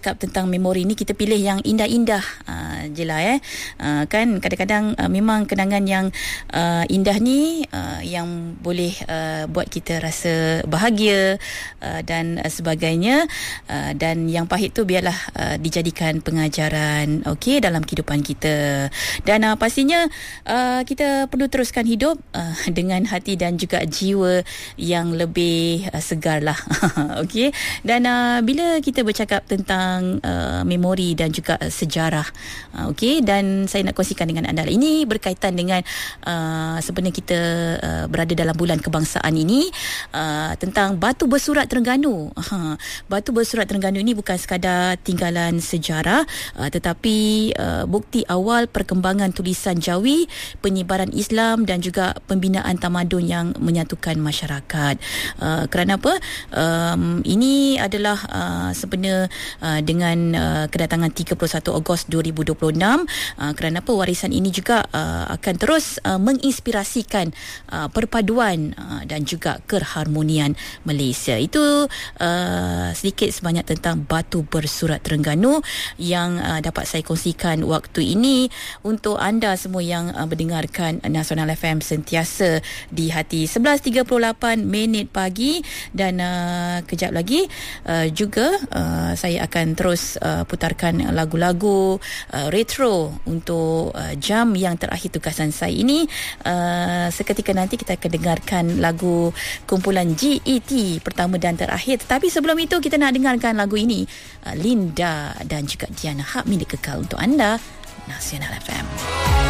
tentang memori ni kita pilih yang indah-indah je lah kan kadang-kadang memang kenangan yang indah ni yang boleh buat kita rasa bahagia dan sebagainya, dan yang pahit tu biarlah dijadikan pengajaran dalam kehidupan kita. Dan pastinya kita perlu teruskan hidup dengan hati dan juga jiwa yang lebih segar lah. Dan bila kita bercakap tentang memori dan juga sejarah, dan saya nak kongsikan dengan anda ini berkaitan dengan sebenarnya kita berada dalam bulan kebangsaan ini, tentang batu bersurat Terengganu. Batu bersurat Terengganu ini bukan sekadar tinggalan sejarah, tetapi bukti awal perkembangan tulisan Jawi, penyebaran Islam dan juga pembinaan tamadun yang menyatukan masyarakat. Kerana apa? Ini adalah sebenarnya dengan kedatangan 31 Ogos 2026, kerana apa warisan ini juga akan terus menginspirasikan perpaduan dan juga keharmonian Malaysia. Itu sedikit sebanyak tentang batu bersurat Terengganu yang dapat saya kongsikan waktu ini untuk anda semua yang mendengarkan Nasional FM sentiasa di hati 11.38 minit pagi. Dan kejap lagi juga saya akan terus putarkan lagu-lagu retro untuk jam yang terakhir tugasan saya ini. Seketika nanti kita akan dengarkan lagu kumpulan GET pertama dan terakhir. Tetapi sebelum itu kita nak dengarkan lagu ini, Linda dan juga Diana, hak milik kekal untuk anda, Nasional FM.